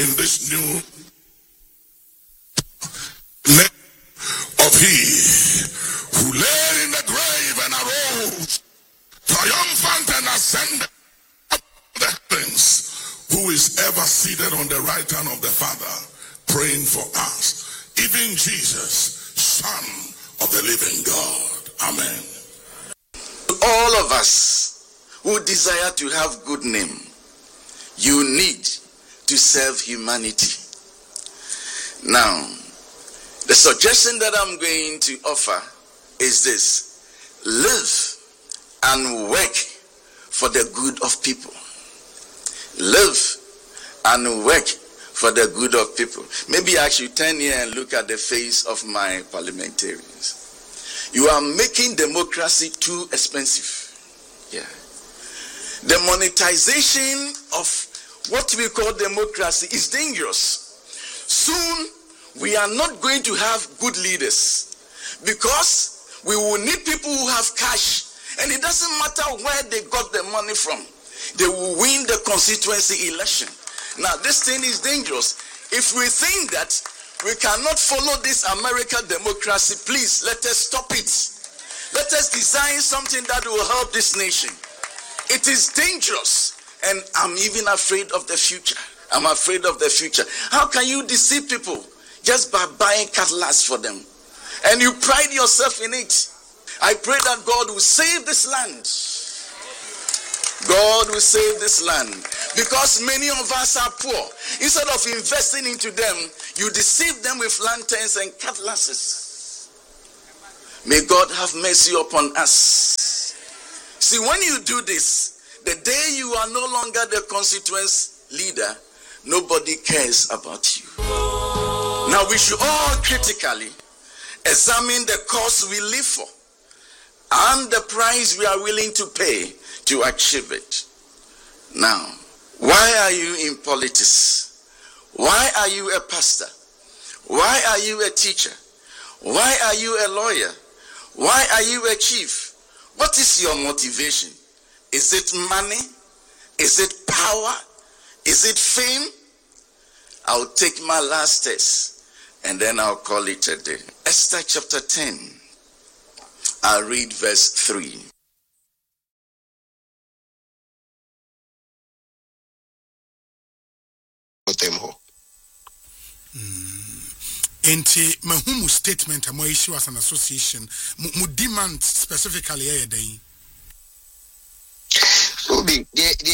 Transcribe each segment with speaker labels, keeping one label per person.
Speaker 1: in this new name of He who lay in the grave and arose, triumphant and ascended up the heavens, who is ever seated on the right hand of the Father, praying for us, even Jesus, Son of the living God. Amen.
Speaker 2: All of us who desire to have good name, you need to serve humanity. Now, the suggestion that I'm going to offer is this: live and work for the good of people. Live and work for the good of people. Maybe I should turn here and look at the face of my parliamentarians. You are making democracy too expensive. Yeah. The monetization of what we call democracy is dangerous. Soon, we are not going to have good leaders because we will need people who have cash, and it doesn't matter where they got the money from. They will win the constituency election. Now, this thing is dangerous. If we think that we cannot follow this American democracy, please let us stop it. Let us design something that will help this nation. It is dangerous, and I'm even afraid of the future. I'm afraid of the future. How can you deceive people just by buying cutlass for them? And you pride yourself in it. I pray that God will save this land. God will save this land, because many of us are poor. Instead of investing into them, you deceive them with lanterns and cutlasses. May God have mercy upon us. See, when you do this, the day you are no longer the constituency leader, nobody cares about you. Now, we should all critically examine the cause we live for and the price we are willing to pay to achieve it. Now, why are you in politics? Why are you a pastor? Why are you a teacher? Why are you a lawyer? Why are you a chief? What is your motivation? Is it money? Is it power? Is it fame? I'll take my last test and then I'll call it a day. Esther chapter 10. I'll read verse 3.
Speaker 3: Enti mahumu statement amo issue as an association mu demand specifically day.
Speaker 4: Obi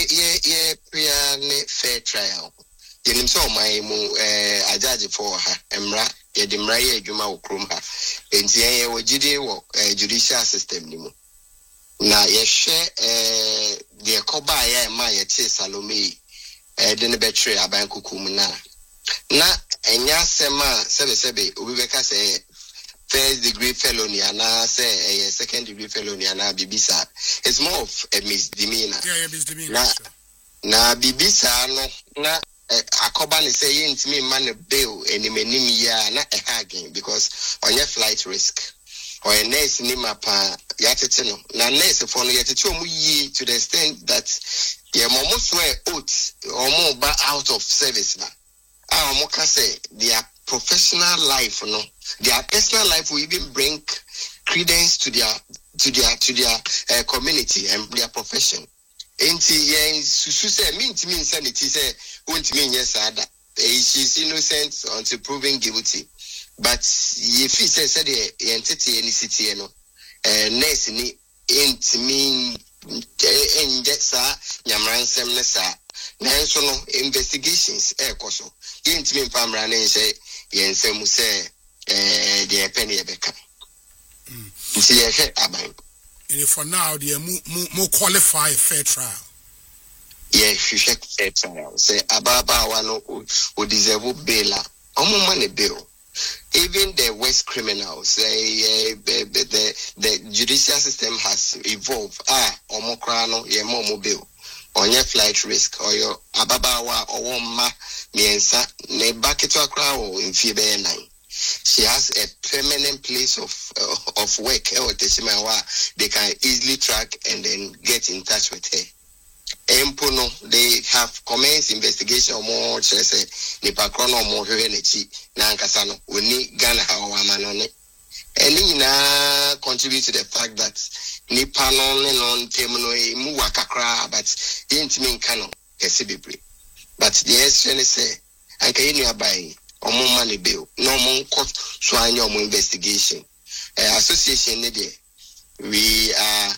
Speaker 4: ye fair trial. Yenim so my mu ajaji for ha emra ye demra ye adwuma wo krom ha. Enti ye wogide wo judicial system ni mu. Na ye hwe de koba ya ma ye che Salome de ne betre aban kukum na enya sema sebe obi beka say first degree felony and say second degree felony and bibisa. It's more of a misdemeanor.
Speaker 3: Yeah, misdemeanor.
Speaker 4: Na bibisa no na akoba ne say yentimi man bail enimenim ya na again because on your flight risk or a nurse ni mapa yatete no na nurse for no yatete omu yi to the extent that the momo swear oath omo ba out of service na moka say their professional life no their personal life will even bring credence to their community and their profession. Enti yen susu say me insanity say won't mean yes ada. She's innocent until proven guilty. But if he says the entity any city no nurse ni intimi enjesa nyamransem ne sa na so no investigations ekoso intimi famra na say yensem say the penny ebeka see aban.
Speaker 3: For now, they are more qualify fair trial.
Speaker 4: Yes, you check fair trial. Say Ababa wano who deserve bail. Omo money bill. Even the worst criminals, the judicial system has evolved. Omo krano ye momo bill. On your flight risk or your Ababawa or ma miensa ne bakito akra in fibe 9. She has a permanent place of work. They can easily track and then get in touch with her. Empono, they have commenced investigation more say nipa krono more henechi na nkasano we need Ghana hawamanone. And na contribute to the fact that nipa non temuno mu wakakra but intimi nkano kesibebre. But the question is say anka yenu abai omo money bill no mo court so anya omo investigation. Association ne there we are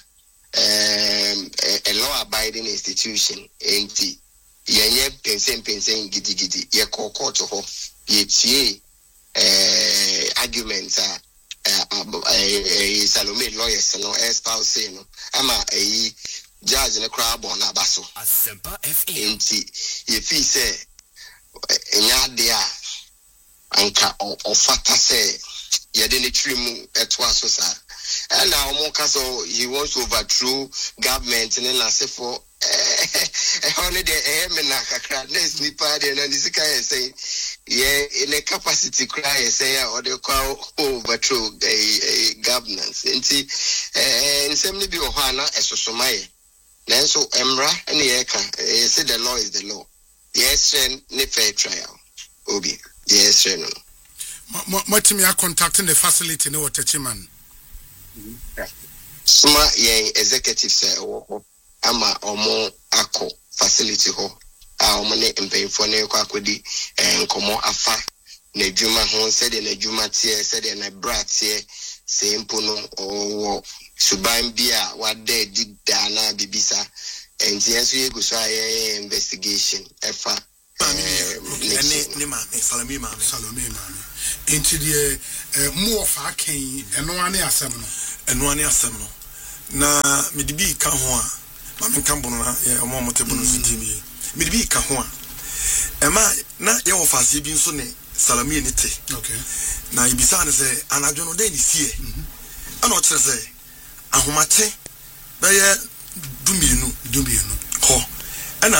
Speaker 4: a law-abiding institution, and yenye pensing gidi ye court ho ye arguments Salome lawyers no espouse no ama judge ne crowd on abaso Asempa FM enti ye fi say enya de a anka ofata say ye de ne trimu eto aso sa. And now so he wants to overthrow government and then I say for only the next nipa and this guy say yeah in a capacity cry say or they call overthrow a governance and see and simply be ohana esosomaye then so emra and the say the law is the law yes ne fair trial obi yes no
Speaker 3: Matimi are contacting the facility no Techiman.
Speaker 4: Sma ye executive say ama omo ako facility ho omo ne mpanyfo ne kwa akodi nkomo afa na adwuma ho said na adwuma tie said na bratie se mpo no owo suban bia wade dida na bibisa enti enso ye go so aye investigation efa ne ma Salome
Speaker 3: into the more of our king and no one else.
Speaker 5: And one year seminal. Na midibi kahua, Mammy Cambona, a moment to me. Midibi kahua. Emma, not your fast, been so Salome nite.
Speaker 3: Okay.
Speaker 5: Now you be say, and I don't know, then is here. I'm not to say, Ahumate, but do me, ho, and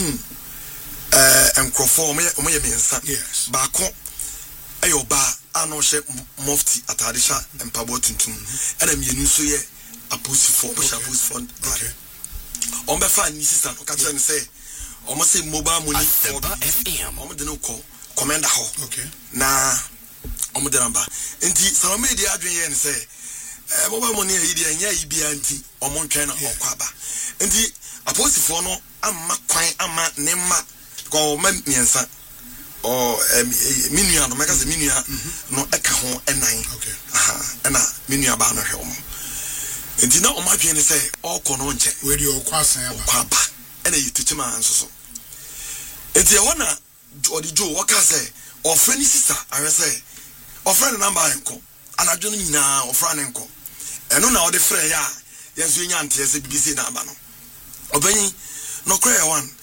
Speaker 5: and Crawford, yes, Bako, Ayoba. Ano she mufti atadisha empabo tuntum ena mienu so ye aposi for okay on be fa ni sister no ka tell say o mo say mobile money for FM o mo de no call commander ho
Speaker 3: okay
Speaker 5: na o mo de namba enti Salome de adwen ye ne say mobile money e de anya ibia enti o mo ntwen na okwaba enti aposi for no amma kwan amma ne ma ko ma miensa or minua no meka se minua no eka ho enan
Speaker 3: okay
Speaker 5: na minua ba no hwe omo enti na omo adwen ne se okọ no nche
Speaker 3: we di okwasan
Speaker 5: ba ena yitichima anso so enti e wona odi jo waka se ofre ni sister are say ofre no number enko anadwo no nyina ofra ne enko eno na odi frɛ ya yenso nya ante se bibisi na aba no obanyi no kra ya one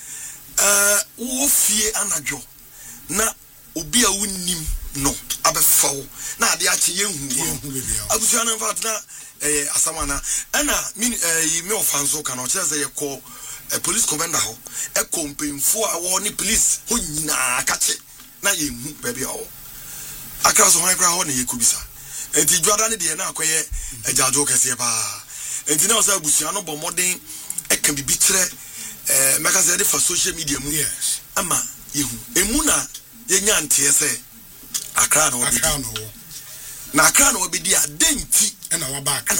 Speaker 5: wo fie anadwo na obi a wunnim no abefawo na ade ache yehu abusu na mfa na asamana ana me ofanso kana o chese ye call police commander ho e kompemfo a wo ni police ho nyina akache na yehu baby awo akra so han kra ho na yekubisa enti dwada ne de na akoye ajajo kese pa enti na o sa abusu no bo modern e kan bibi kire meka se de fa social media mu
Speaker 3: yes
Speaker 5: ama yehu emuna yenya ntie se akra no obi na akra no obi dia denti
Speaker 3: na wabaka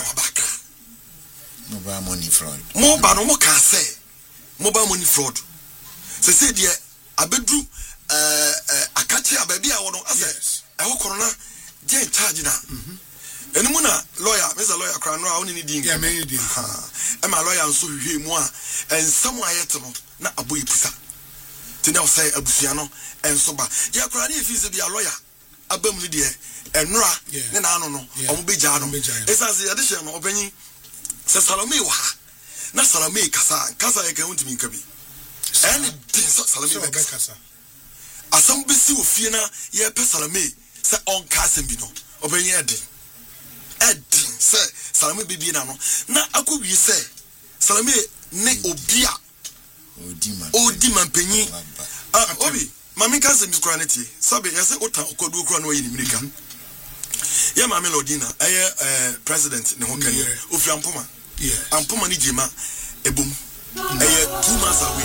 Speaker 2: mobile money fraud
Speaker 5: mobile no ka se mobile money fraud se dia abedu akache ababi a wono ase e ho korona je charge na enimu na lawyer Mr. lawyer kra no a woni ni din
Speaker 3: yeah me din
Speaker 5: e ma lawyer nso hwehwe mu a ensam ayeto no na aboyi pusa tena o say abusia no enso ba ya kra na efi se bia lawyer abam ni de enra ne na ano no omo beja no esanse ya de hye no obanyi se Salome wa na Salome kasa ya ka huntimi nka bi ene Salome be kasa asam besi ofie na ye pe Salome se on kasa bi no obanyi edi se Salome bibi na no na akowi se Salome ne obia odi mampanyi obi mami kasa mi skora neti sabe yase ota okodu okura no yi ni mirika ya mami lodina president ne ho kan ofi ampoma
Speaker 3: yes
Speaker 5: ampoma ni jema ebom 2 months away.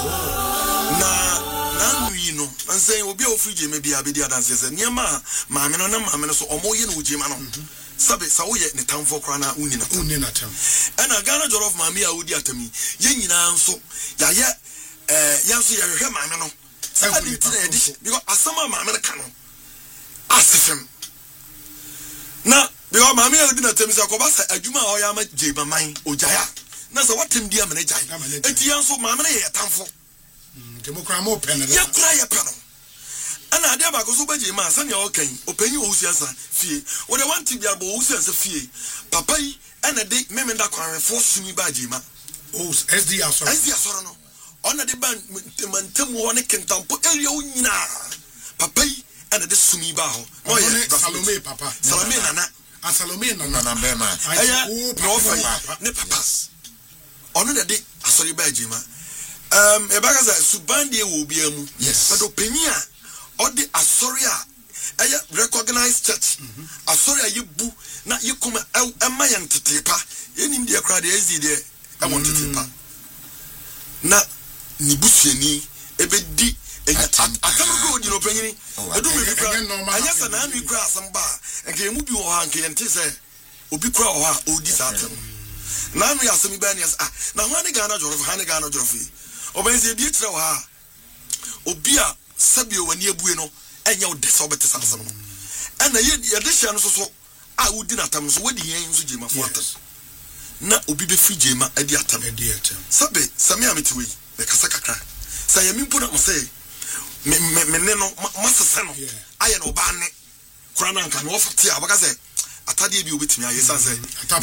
Speaker 5: Na you know, and saying will be free maybe I be the other says near mamma no so omoye no jema no. Sabe sa wo ye ne tamfo kra na unni na tam. And a Ghana jollof mami a wodi atami. Ye nyina nso ya ye yanso ye hwehwe mami no. Sa adi ti na edi because asama mami no ka no. Asefem. Na because mami a wodi na tam sa ko ba sa adwuma a oya ma jeba man ojaya. Na sa watem dia mane jai. Enti yanso mami no ye tamfo.
Speaker 3: Democrat mo pen na.
Speaker 5: Ya kra ye pen. Ana ade ba ko so ba jema sa ne o kan opanyi o usiasa fie. Wo de wanti bia bo usiasa fie. Papa yi ana de memenda kwanrefo sumi ba jema.
Speaker 3: Oh, SD asoro no. Ona de ban mantem wo ne kentampo area wo nyina. Papa yi ana de sumi ba ho. No ye Salome papa. Salome nana. Salome nana be ma. Aya no fa ne papa. Ona de asori ba jema. E ba ga za subande wo bia mu. Yes.
Speaker 5: But opinion or the Asoria recognized church. Asoria you boo, not you come a mayan to taper. In India crowd is there. I want to taper. Na Nibusiani, Ebedi, I can't go in opinion. I don't know. I just an army grass and bar and came with you hanky and say, Ubikra or this atom. Now we are semi banias. Now, Hanigana Jolf, Hanigana Jolfi. Obey the dear Obia. Sabio when you bueno and your desobeti sansom. And the addition so I would dinner time so what the aims of Jima Fortas. Na ubi be free Jima at the atom. Sabe, Samia Mitui, the Casacra. Sayami put up say, Meneno, Master Seno, I am Obane, Crana can offer tea. Because I tell you with me, I say,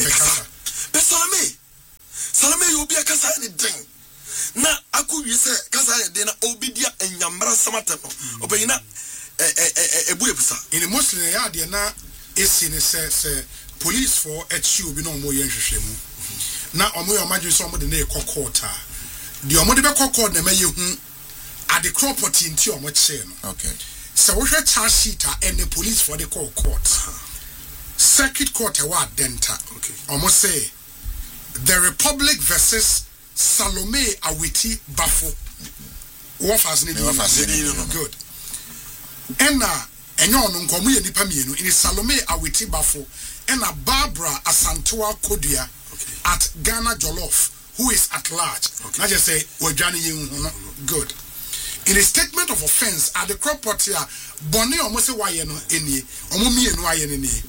Speaker 5: Salame, you'll be a Casa anything. Na aku wi se kasa de na obidia enyamra samata no obeyina ebu ebusa
Speaker 3: in muslim ya de na esi ne se police for HU bi no mo ye hwehwemu na omo yo madwe so omo de na ekokota de omo de be kokota na maye hu ade property nti omo che no
Speaker 2: okay
Speaker 3: so wo hwe charge sheet and the police for the court circuit court e wa denta
Speaker 5: okay
Speaker 3: omo say the Republic versus Salome Awiti Bafo. What has need good. And no Komu and Pamino in Salome Awiti Bafo and a Barbara Asantua Kodia at Ghana Jollof, who is at large. I just say, well, Johnny, good. In a statement of offense at the property, Bonnie almost a Wayano any, Omumi and Wayani.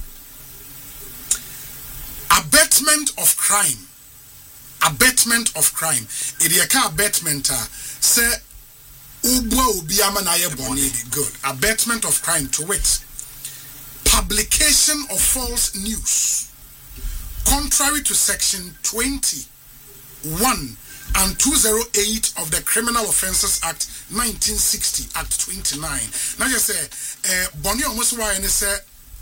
Speaker 3: Abatement of crime. Abatement of crime. Idiaka abatement say Ubwa Ubiama Naye Boni good. Abatement of crime to wit. Publication of false news. Contrary to section 21 and 208 of the Criminal Offences Act 1960, Act 29. Now you say Boni almost why and say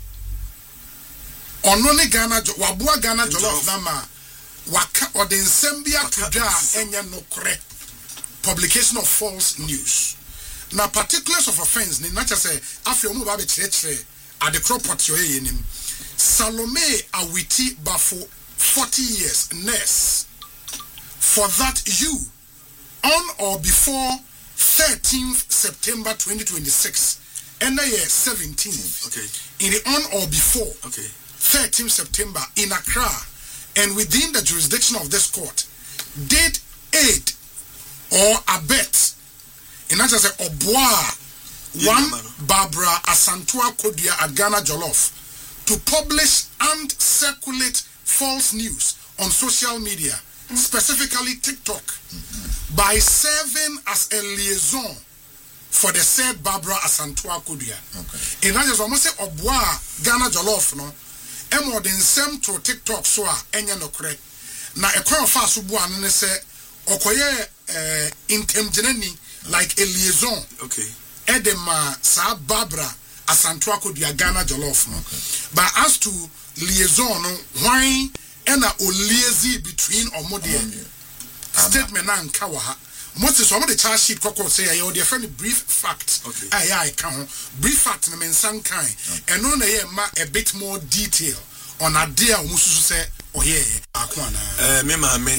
Speaker 3: Onone Ghana Wabua Ghana Jollof Nama Waka or the Nsembia Tuja Enya Nokre publication of false news. Now particulars of offense ni not just say after mu ba be chire at the property yoye nim Salome Awiti Bafo 40 years nurse for that you on or before 13th September 2026 and the year 17th
Speaker 5: okay
Speaker 3: in the on or before
Speaker 5: okay
Speaker 3: 13th September in Accra and within the jurisdiction of this court did aid or abet in that say Oboa one Barbara Asantua Kodia at Ghana Jollof to publish and circulate false news on social media, specifically TikTok, by serving as a liaison for the said Barbara Asantua Kodia. Okay. In that is almost say Oboa Ghana Jollof no more than same to TikTok so enya no correct. Na ekwa fa so bu anu ne se okoye intermediary like a liaison.
Speaker 5: Okay.
Speaker 3: Edema sa Barbara Asantua Kodia Ghana Jollof no. Okay. But as to liaison no why ena o liaison between omode statement na nka wa ha. Most of the charge sheet kokko say you dey friend brief fact.
Speaker 5: Okay.
Speaker 3: I can brief fact na mensan kan. And no na ye ma a bit more detail on a deal mususu say oh yeah akwana.
Speaker 5: Me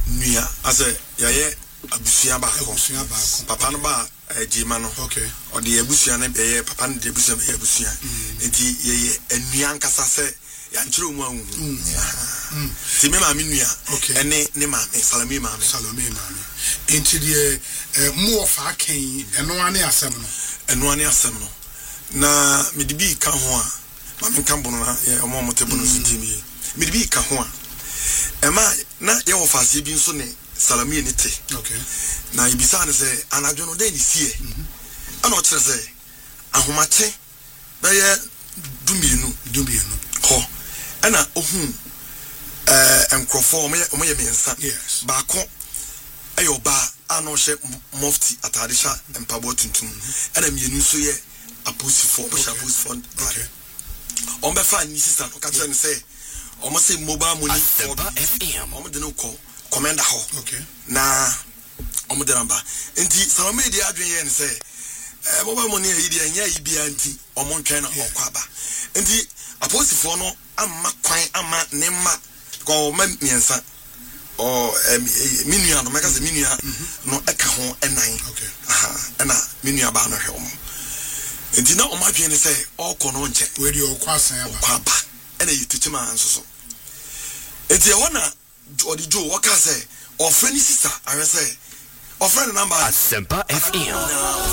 Speaker 5: nua ase yaye abusua ba ko papa no ba ejima no
Speaker 3: okay
Speaker 5: odi abusua na be papa no de abusua be abusua enti ye enua nkasa se ya nchiro mu anwu ti me ma me nua ene ne ma me Salome ma me
Speaker 3: enti de mu of akan eno ane asem no
Speaker 5: na me de bi ka ho a ma me kan bono na ye omo te bono so timi me de bi ka ho a ema na ye wo fase bi nso ne Salome ni te
Speaker 3: okay
Speaker 5: na ibisa ne se anadwo no de ni sie ana o kire se ahomache be ye dumienu ho ana ohun enkrofo omo ye mensa ba ko ayo ba ano hye mufti atadesha empabo tuntum ana mienu so ye aposifo okay on be fa ni sister no ka tell say omo say mobile money for FM omo de no call commander ho
Speaker 3: okay
Speaker 5: na omo de namba enti Salome de adwen ye ne say mobile money e de anya ibia enti omo ntwen na okwaba enti aposifo no amma kwan ama ne ma ko ma miensa o minua no meka se minua no eka ho enan
Speaker 3: okay
Speaker 5: na minua ba no hwe omo enti na omo adwen ne say okọ no nche
Speaker 3: we di okwasan
Speaker 5: aba ena yitichima ansoso enti e wona odi jo waka say ofre ni sister are say ofre number
Speaker 6: Asempa FM